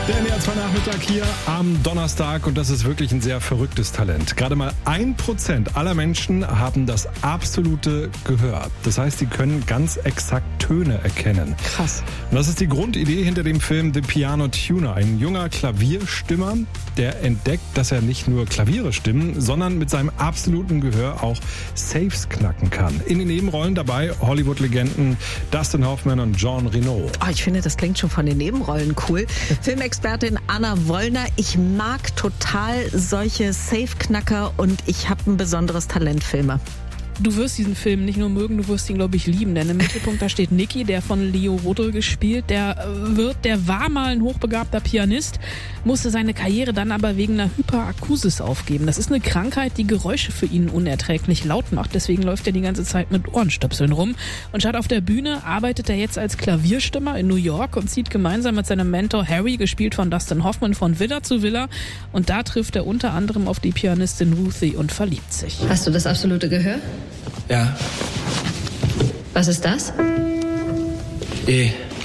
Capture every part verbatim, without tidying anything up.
Der N D R zwei Nachmittag hier am Donnerstag und das ist wirklich ein sehr verrücktes Talent. Gerade mal ein Prozent aller Menschen haben das absolute Gehör. Das heißt, sie können ganz exakt Töne erkennen. Krass. Und das ist die Grundidee hinter dem Film The Piano Tuner. Ein junger Klavierstimmer, der entdeckt, dass er nicht nur Klaviere stimmen, sondern mit seinem absoluten Gehör auch Safes knacken kann. In den Nebenrollen dabei Hollywood-Legenden Dustin Hoffman und Jean Reno. Oh, ich finde, das klingt schon von den Nebenrollen cool. Filmexpertin Anna Wollner. Ich mag total solche Safe-Knacker und ich habe ein besonderes Talent, Filme. Du wirst diesen Film nicht nur mögen, du wirst ihn, glaube ich, lieben. Denn im Mittelpunkt, da steht Nicky, der von Leo Woodle gespielt. Der wird, der war mal ein hochbegabter Pianist, musste seine Karriere dann aber wegen einer Hyperakusis aufgeben. Das ist eine Krankheit, die Geräusche für ihn unerträglich laut macht. Deswegen läuft er die ganze Zeit mit Ohrenstöpseln rum. Und statt auf der Bühne arbeitet er jetzt als Klavierstimmer in New York und zieht gemeinsam mit seinem Mentor Harry, gespielt von Dustin Hoffman, von Villa zu Villa. Und da trifft er unter anderem auf die Pianistin Ruthie und verliebt sich. Hast du das absolute Gehör? Ja. Was ist das? E.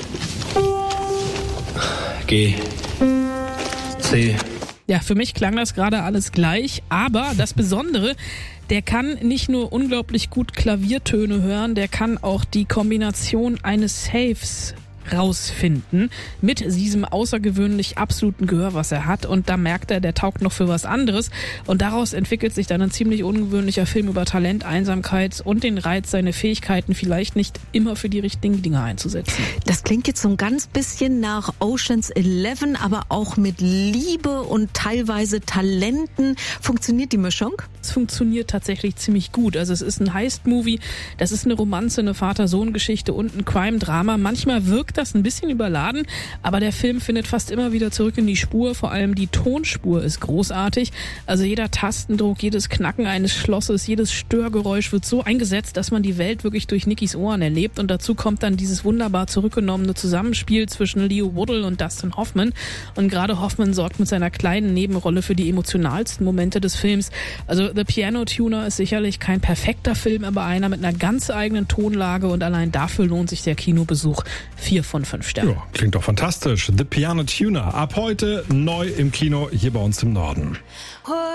G. C. Ja, für mich klang das gerade alles gleich, aber das Besondere, der kann nicht nur unglaublich gut Klaviertöne hören, der kann auch die Kombination eines Safes rausfinden mit diesem außergewöhnlich absoluten Gehör, was er hat, und da merkt er, der taugt noch für was anderes und daraus entwickelt sich dann ein ziemlich ungewöhnlicher Film über Talent, Einsamkeit und den Reiz, seine Fähigkeiten vielleicht nicht immer für die richtigen Dinge einzusetzen. Das klingt jetzt so ein ganz bisschen nach Ocean's Eleven, aber auch mit Liebe und teilweise Talenten. Funktioniert die Mischung? Es funktioniert tatsächlich ziemlich gut. Also es ist ein Heist-Movie, das ist eine Romanze, eine Vater-Sohn-Geschichte und ein Crime-Drama. Manchmal wirkt das ein bisschen überladen, aber der Film findet fast immer wieder zurück in die Spur. Vor allem die Tonspur ist großartig. Also jeder Tastendruck, jedes Knacken eines Schlosses, jedes Störgeräusch wird so eingesetzt, dass man die Welt wirklich durch Nickys Ohren erlebt. Und dazu kommt dann dieses wunderbar zurückgenommene Zusammenspiel zwischen Leo Woodle und Dustin Hoffman. Und gerade Hoffman sorgt mit seiner kleinen Nebenrolle für die emotionalsten Momente des Films. Also The Piano Tuner ist sicherlich kein perfekter Film, aber einer mit einer ganz eigenen Tonlage und allein dafür lohnt sich der Kinobesuch. Vier von fünf Sternen. Ja, klingt doch fantastisch. The Piano Tuner. Ab heute neu im Kino hier bei uns im Norden.